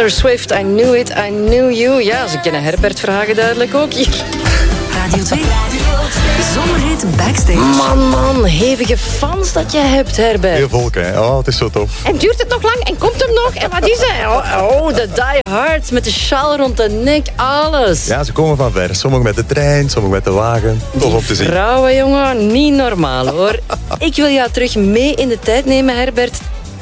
Taylor Swift, I knew it, I knew you. Ja, ze kennen Herbert Verhagen duidelijk ook hier. Radio 2. Zomerhit Backstage. Man, hevige fans dat je hebt, Herbert. Heel volk, hè. Oh, het is zo tof. En duurt het nog lang? En komt hem nog? En wat is het? Oh, de diehards met de sjaal rond de nek, alles. Ja, ze komen van ver. Sommigen met de trein, sommigen met de wagen. Tof om te zien. Vrouwen, jongen, niet normaal, hoor. Ik wil jou terug mee in de tijd nemen, Herbert.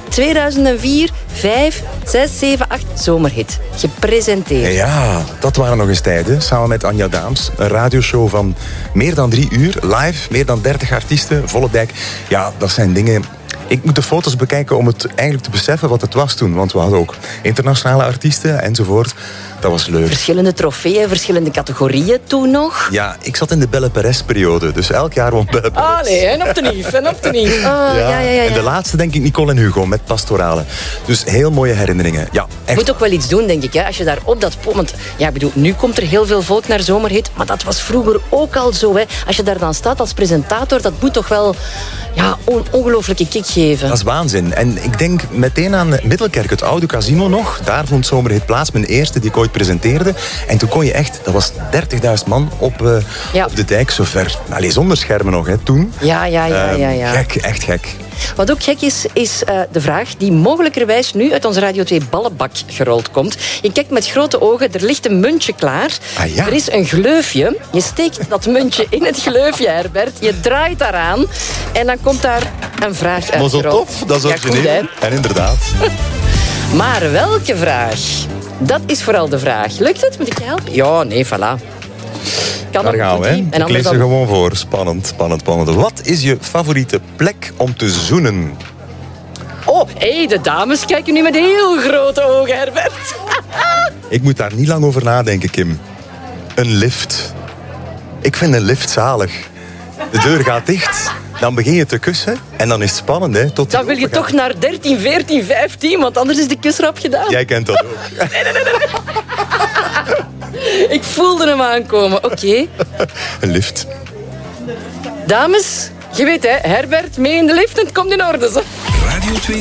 2004, 5, 6, 7, 8, zomerhit. Gepresenteerd. Ja, dat waren nog eens tijden. Samen met Anja Daams. Een radioshow van meer dan 3 uur. Live, meer dan 30 artiesten. Volle dijk. Ja, dat zijn dingen... Ik moet de foto's bekijken om het eigenlijk te beseffen wat het was toen. Want we hadden ook internationale artiesten enzovoort. Dat was leuk. Verschillende trofeeën, verschillende categorieën toen nog. Ja, ik zat in de Belle Perez-periode. Dus elk jaar won Belle Perez. Ah, nee, en op de nief, en op de nief. Ja. En de laatste denk ik Nicole en Hugo met Pastorale. Dus heel mooie herinneringen. Ja, Je echt. moet ook wel iets doen, denk ik, hè, als je daar op dat... Want ja, ik bedoel, nu komt er heel veel volk naar Zomerhit, maar dat was vroeger ook al zo. Hè. Als je daar dan staat als presentator, dat moet toch wel een ongelooflijke kick geven. Dat is waanzin. En ik denk meteen aan Middelkerk, het oude casino nog. Daar vond Zomerhit plaats, mijn eerste die ik ooit presenteerde. En toen kon je echt, dat was 30.000 man op de dijk, zover. Allee, zonder schermen nog, hè, toen. Ja. Gek, echt gek. Wat ook gek is de vraag die mogelijkerwijs nu uit onze Radio 2 ballenbak gerold komt. Je kijkt met grote ogen, er ligt een muntje klaar. Ah, ja. Er is een gleufje. Je steekt dat muntje in het gleufje, Herbert. Je draait daaraan en dan komt daar een vraag uit. Maar zo tof, dat is origineel. En inderdaad. Maar welke vraag? Dat is vooral de vraag. Lukt het? Moet ik je helpen? Ja, nee, voilà. Daar gaan we, hè. Ik lees er gewoon voor. Spannend. Wat is je favoriete plek om te zoenen? Oh, de dames kijken nu met heel grote ogen, Herbert. Ik moet daar niet lang over nadenken, Kim. Een lift. Ik vind een lift zalig. De deur gaat dicht, dan begin je te kussen en dan is het spannend, hè. Tot dan wil je toch naar 13, 14, 15, want anders is de kusrap gedaan. Jij kent dat ook. Nee. Ik voelde hem aankomen, oké. Een lift. Dames, je weet hè, Herbert mee in de lift en het komt in orde. Zo. Radio 2.